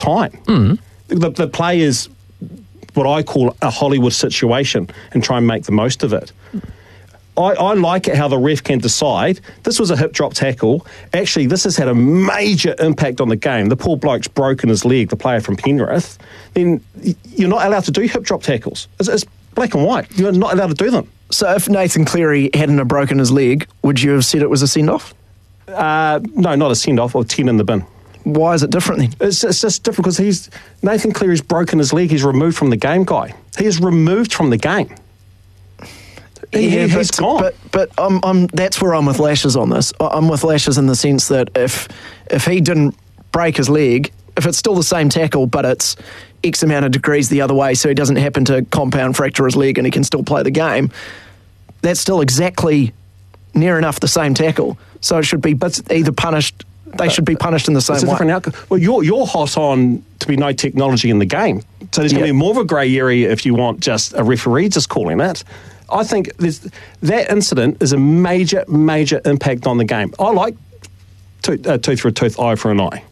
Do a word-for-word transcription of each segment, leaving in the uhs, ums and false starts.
time. Mm. The, the play is what I call a Hollywood situation and try and make the most of it. I, I like it how the ref can decide, this was a hip drop tackle. Actually, this has had a major impact on the game. The poor bloke's broken his leg, the player from Penrith. Then you're not allowed to do hip drop tackles. It's, it's black and white. You're not allowed to do them. So if Nathan Cleary hadn't have broken his leg, would you have said it was a send-off? Uh, no, not a send-off, or ten in the bin. Why is it different then? It's, it's just different because he's Nathan Cleary's broken his leg. He's removed from the game, guy. He is removed from the game. He, yeah, he, but, he's gone. But, but I'm, I'm, that's where I'm with Lashes on this. I'm with Lashes in the sense that if if he didn't break his leg, if it's still the same tackle, but it's X amount of degrees the other way, so he doesn't happen to compound fracture his leg and he can still play the game, that's still exactly near enough the same tackle. So it should be either punished, they should be punished in the same it's a way. Different outcome. Well, you're, you're hot on to be no technology in the game. So there's going to Yep. be more of a grey area if you want just a referee just calling it. I think there's, that incident is a major, major impact on the game. I like tooth, uh, tooth for a tooth, eye for an eye.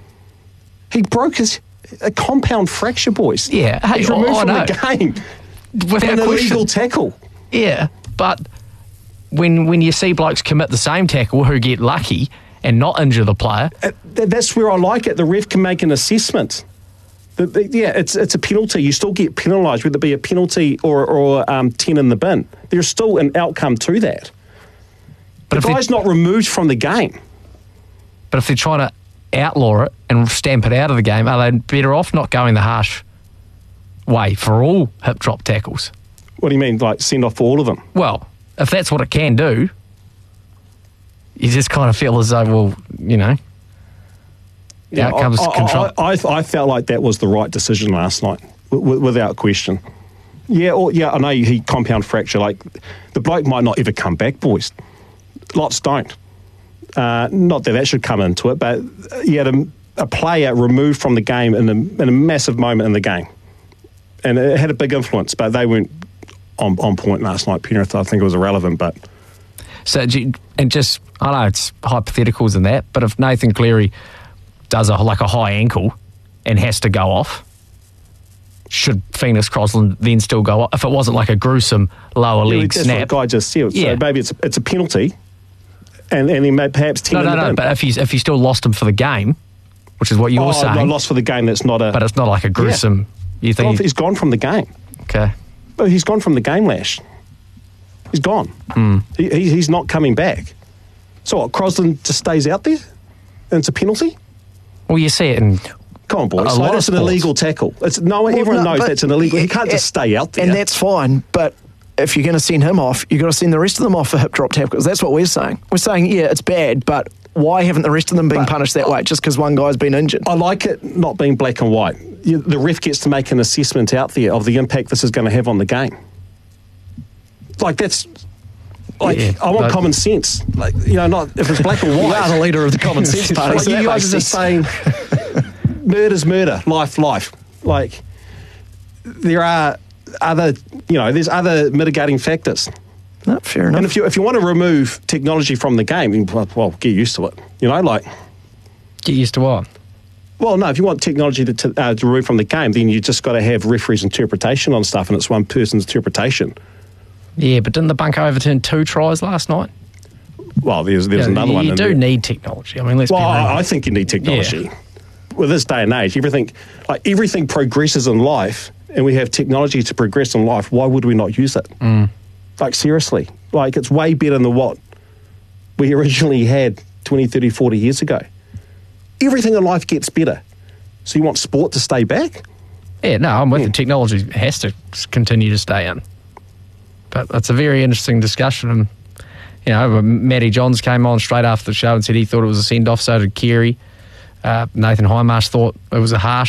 He broke his a compound fracture, boys. Yeah, hey, he's removed I from know. the game. Without An question. illegal tackle. Yeah, but when when you see blokes commit the same tackle who get lucky and not injure the player, Uh, th- that's where I like it. The ref can make an assessment. The, the, yeah, it's it's a penalty. You still get penalised, whether it be a penalty or or um, ten in the bin. There's still an outcome to that. but The if, guy's they're, not removed from the game. but if they're trying to outlaw it and stamp it out of the game, are they better off not going the harsh way for all hip drop tackles? What do you mean, like send off for all of them? Well, if that's what it can do, you just kind of feel as though, well, you know, Yeah, outcomes I, control. I, I, I felt like that was the right decision last night, w- without question. Yeah, or, yeah, I know he compound fracture. Like the bloke might not ever come back, boys. Lots don't. Uh, not that that should come into it, but you had a, a player removed from the game in a, in a massive moment in the game, and it had a big influence. But they weren't on on point last night. Penrith, I think it was irrelevant, but. So, do you- and just, I know it's hypotheticals and that, but if Nathan Cleary does a like a high ankle and has to go off, should Phoenix Crosland then still go off? If it wasn't like a gruesome lower Yeah, leg that's snap. what the guy just said. Yeah. So maybe it's it's a penalty, and and he may perhaps ten No, in no, the no, bin. but if he's, if he still lost him for the game, which is what you're oh, saying, no, lost for the game. That's not a. but it's not like a gruesome, you gone, think, he's gone from the game. okay. Oh, he's gone from the game, Lash. He's gone. Hmm. He, he, he's not coming back. So what, Crosland just stays out there? And it's a penalty? Well, you see it in, Come on, boys. A Like, lot of that's an sports. illegal tackle. It's no one, Well, everyone no, knows but- that's an illegal. He can't just stay out there. And that's fine, but if you're going to send him off, you've got to send the rest of them off for hip drop tackles. That's what we're saying. We're saying, yeah, it's bad, but why haven't the rest of them been But- punished that way just because one guy's been injured? I like it not being black and white. You, the ref gets to make an assessment out there of the impact this is going to have on the game. Like that's, like Yeah, I want but- common sense. Like you know, not if it's black and white. You are the leader of the common sense party. Like, so you that guys makes are just sense. saying murder's murder, life, life. Like there are other, you know, there's other mitigating factors. No, fair enough. And if you if you want to remove technology from the game, then, well, well, get used to it. You know, like. get used to what? Well, no, if you want technology to, to, uh, to remove from the game, then you just got to have referees' interpretation on stuff, and it's one person's interpretation. Yeah, but didn't the Bunker overturn two tries last night? Well, there's there's Yeah, another you, one. You in do there. need technology. I mean, let's Well, be real. I, I think you need technology. Yeah. With this day and age, everything like everything progresses in life, and we have technology to progress in life. Why would we not use it? Mm. Like seriously, like it's way better than what we originally had twenty, thirty, forty years ago. Everything in life gets better. So you want sport to stay back? Yeah, no, I'm with Yeah. you. Technology has to s- continue to stay in. But it's a very interesting discussion. And, you know, Matty Johns came on straight after the show and said he thought it was a send-off, so did Keary. Uh, Nathan Highmarsh thought it was a harsh